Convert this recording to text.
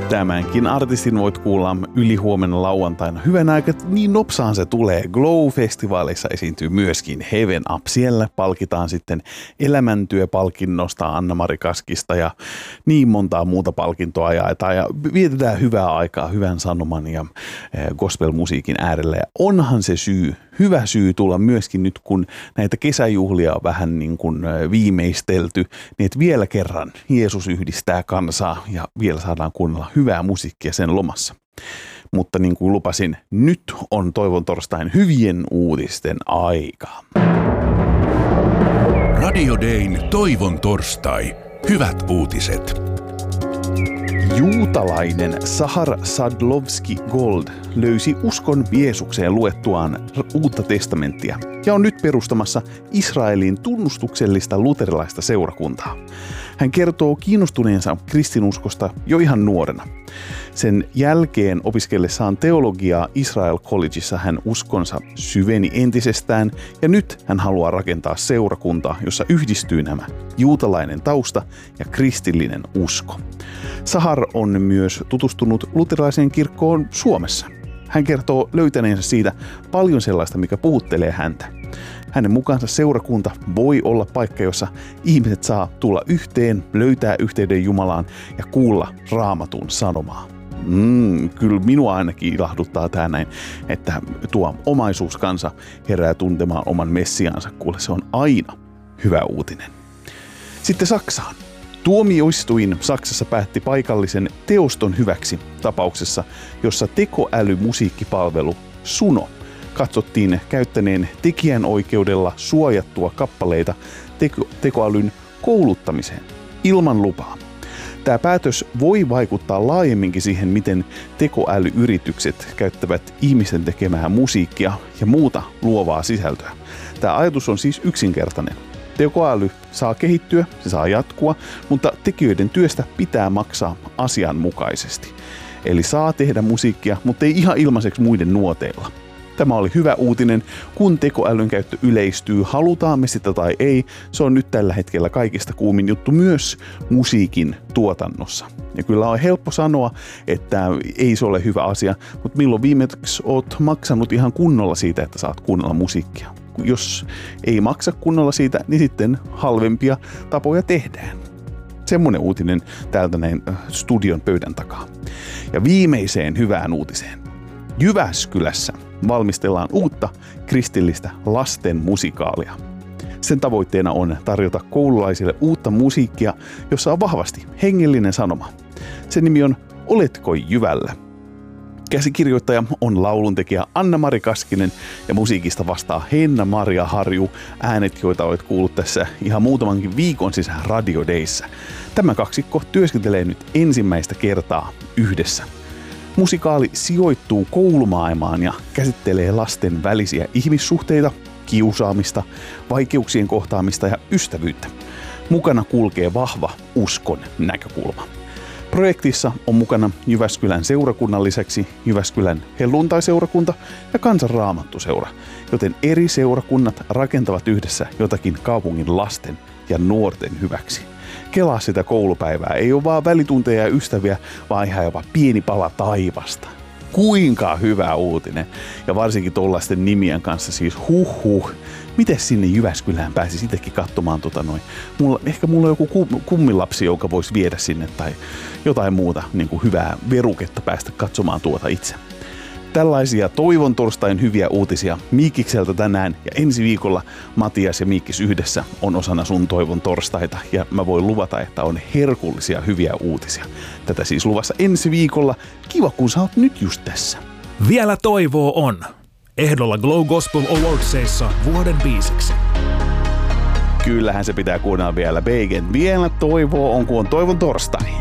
Tämänkin artistin voit kuulla ylihuomenna lauantaina. Hyvän aika, niin nopsaan se tulee. Glow-festivaalissa esiintyy myöskin Heaven Up. Siellä palkitaan sitten elämäntyöpalkinnosta Anna-Mari Kaskista ja niin montaa muuta palkintoa jaetaan. Ja vietetään hyvää aikaa hyvän sanoman ja gospelmusiikin äärellä. Ja onhan se hyvä syy tulla myöskin nyt, kun näitä kesäjuhlia on vähän niin kuin viimeistelty, niin että vielä kerran Jeesus yhdistää kansaa ja vielä saadaan kuunnella hyvää musiikkia sen lomassa. Mutta niin kuin lupasin, nyt on Toivon torstain hyvien uutisten aika. Radio Dayn Toivon torstai. Hyvät uutiset. Juutalainen Sahar Sadlovski-Gold löysi uskon Jeesukseen luettuaan Uutta testamenttia ja on nyt perustamassa Israelin tunnustuksellista luterilaista seurakuntaa. Hän kertoo kiinnostuneensa kristinuskosta jo ihan nuorena. Sen jälkeen opiskellessaan teologiaa Israel Collegeissa hän uskonsa syveni entisestään ja nyt hän haluaa rakentaa seurakuntaa, jossa yhdistyy nämä juutalainen tausta ja kristillinen usko. Sahar on myös tutustunut luterilaiseen kirkkoon Suomessa. Hän kertoo löytäneensä siitä paljon sellaista, mikä puhuttelee häntä. Hänen mukaansa seurakunta voi olla paikka, jossa ihmiset saa tulla yhteen, löytää yhteyden Jumalaan ja kuulla Raamatun sanomaa. Kyllä minua ainakin ilahduttaa tämä näin, että tuo omaisuuskansa herää tuntemaan oman messiaansa. Kuule, se on aina hyvä uutinen. Sitten Saksaan. Tuomioistuin Saksassa päätti paikallisen teoston hyväksi tapauksessa, jossa tekoälymusiikkipalvelu Suno katsottiin käyttäneen tekijänoikeudella suojattua kappaleita tekoälyn kouluttamiseen ilman lupaa. Tämä päätös voi vaikuttaa laajemminkin siihen, miten tekoälyyritykset käyttävät ihmisten tekemää musiikkia ja muuta luovaa sisältöä. Tämä ajatus on siis yksinkertainen. Tekoäly saa kehittyä, se saa jatkua, mutta tekijöiden työstä pitää maksaa asianmukaisesti. Eli saa tehdä musiikkia, mutta ei ihan ilmaiseksi muiden nuoteilla. Tämä oli hyvä uutinen, kun tekoälyn käyttö yleistyy, halutaan me sitä tai ei, se on nyt tällä hetkellä kaikista kuumin juttu myös musiikin tuotannossa. Ja kyllä on helppo sanoa, että ei se ole hyvä asia, mutta milloin viimeksi oot maksanut ihan kunnolla siitä, että saat kuunnella musiikkia? Jos ei maksa kunnolla siitä, niin sitten halvempia tapoja tehdään. Semmoinen uutinen täältä näin studion pöydän takaa. Ja viimeiseen hyvään uutiseen. Jyväskylässä valmistellaan uutta kristillistä lasten musikaalia. Sen tavoitteena on tarjota koululaisille uutta musiikkia, jossa on vahvasti hengellinen sanoma. Sen nimi on Oletko Jyvällä? Käsikirjoittaja on lauluntekijä Anna-Mari Kaskinen ja musiikista vastaa Henna-Maria Harju, äänet joita olet kuullut tässä ihan muutamankin viikon sisään Radio Dayssä. Tämä kaksikko työskentelee nyt ensimmäistä kertaa yhdessä. Musikaali sijoittuu koulumaailmaan ja käsittelee lasten välisiä ihmissuhteita, kiusaamista, vaikeuksien kohtaamista ja ystävyyttä. Mukana kulkee vahva uskon näkökulma. Projektissa on mukana Jyväskylän seurakunnan lisäksi Jyväskylän helluntaiseurakunta ja Kansan Raamattuseura, joten eri seurakunnat rakentavat yhdessä jotakin kaupungin lasten ja nuorten hyväksi. Kelaa sitä koulupäivää, ei ole vaan välitunteja ja ystäviä, vaan ihan jopa pieni pala taivasta. Kuinka hyvä uutinen. Ja varsinkin tuollaisten nimien kanssa siis Miten sinne Jyväskylään pääsi itsekin katsomaan Ehkä mulla on joku kummilapsi, joka voisi viedä sinne tai jotain muuta niin kuin hyvää veruketta päästä katsomaan tuota itse. Tällaisia Toivon torstain hyviä uutisia Miikikseltä tänään ja ensi viikolla Matias ja Miikkis yhdessä on osana sun Toivon torstaita ja mä voin luvata, että on herkullisia hyviä uutisia. Tätä siis luvassa ensi viikolla. Kiva, kun sä oot nyt just tässä. Vielä toivoa on. Ehdolla Glow Gospel Awardsissa vuoden biisiksi. Kyllähän se pitää kuunnella vielä. Beigen. Vielä toivoa on, kun on Toivon torstai.